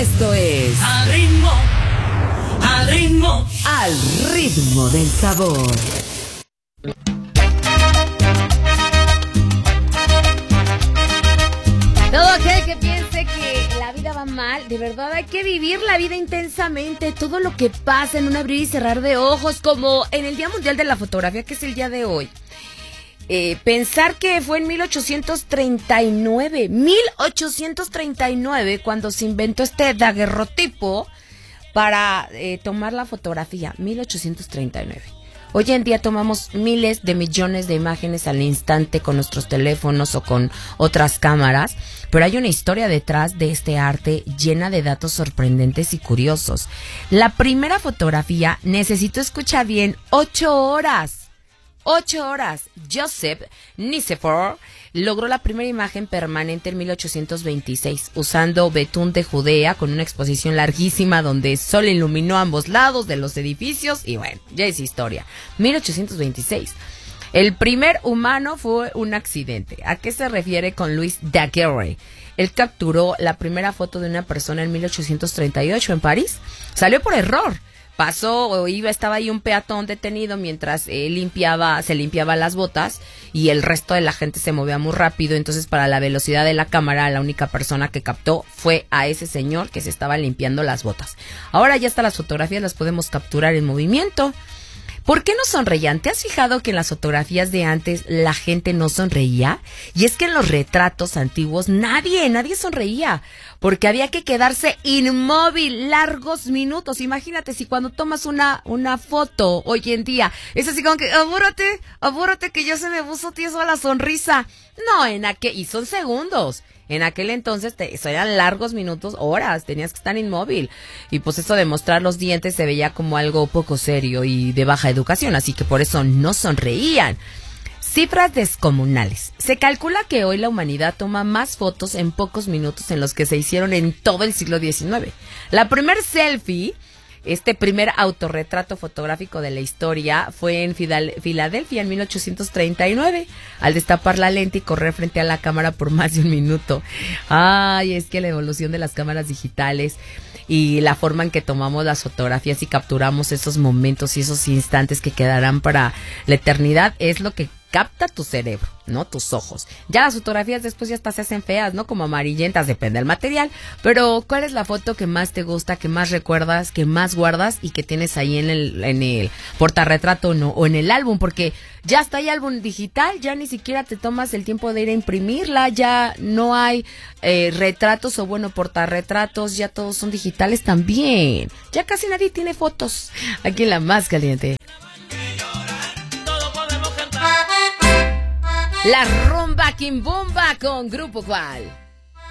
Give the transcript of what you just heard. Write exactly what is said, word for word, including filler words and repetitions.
Esto es Al ritmo, al ritmo, Al ritmo del sabor. Todo aquel que piense que la vida va mal, de verdad hay que vivir la vida intensamente. Todo lo que pasa en un abrir y cerrar de ojos, como en el Día Mundial de la Fotografía, que es el día de hoy. Eh, pensar que fue en mil ochocientos treinta y nueve, mil ochocientos treinta y nueve, cuando se inventó este daguerrotipo para eh, tomar la fotografía, mil ochocientos treinta y nueve. Hoy en día tomamos miles de millones de imágenes al instante con nuestros teléfonos o con otras cámaras, pero hay una historia detrás de este arte llena de datos sorprendentes y curiosos. La primera fotografía, necesito escuchar bien, ocho horas. Ocho horas. Joseph Nicephore logró la primera imagen permanente en mil ochocientos veintiséis usando betún de Judea con una exposición larguísima donde el sol iluminó ambos lados de los edificios y bueno, ya es historia. mil ochocientos veintiséis. El primer humano fue un accidente. ¿A qué se refiere con Louis Daguerre? Él capturó la primera foto de una persona en mil ochocientos treinta y ocho en París. Salió por error. Pasó o iba, estaba ahí un peatón detenido mientras él limpiaba, se limpiaba las botas y el resto de la gente se movía muy rápido. Entonces, para la velocidad de la cámara, la única persona que captó fue a ese señor que se estaba limpiando las botas. Ahora ya hasta las fotografías las podemos capturar en movimiento. ¿Por qué no sonreían? ¿Te has fijado que en las fotografías de antes la gente no sonreía? Y es que en los retratos antiguos nadie, nadie sonreía, porque había que quedarse inmóvil largos minutos. Imagínate si cuando tomas una, una foto hoy en día, es así como que, apúrate, apúrate que ya se me puso tieso la sonrisa. No, en aquel, y son segundos. En aquel entonces te, eso eran largos minutos, horas, tenías que estar inmóvil. Y pues eso de mostrar los dientes se veía como algo poco serio y de baja educación, así que por eso no sonreían. Cifras descomunales. Se calcula que hoy la humanidad toma más fotos en pocos minutos en los que se hicieron en todo el siglo diecinueve. La primer selfie, este primer autorretrato fotográfico de la historia, fue en Filadelfia en mil ochocientos treinta y nueve, al destapar la lente y correr frente a la cámara por más de un minuto. Ay, es que la evolución de las cámaras digitales y la forma en que tomamos las fotografías y capturamos esos momentos y esos instantes que quedarán para la eternidad es lo que capta tu cerebro, no tus ojos. Ya las fotografías después ya hasta se hacen feas, ¿no? Como amarillentas, depende del material. Pero, ¿cuál es la foto que más te gusta, que más recuerdas, que más guardas y que tienes ahí en el, en el portarretrato no, o en el álbum? Porque ya está hay álbum digital, ya ni siquiera te tomas el tiempo de ir a imprimirla, ya no hay eh, retratos o bueno, portarretratos, ya todos son digitales también. Ya casi nadie tiene fotos. Aquí en La Más Caliente. La rumba quimbomba con Grupo Cual.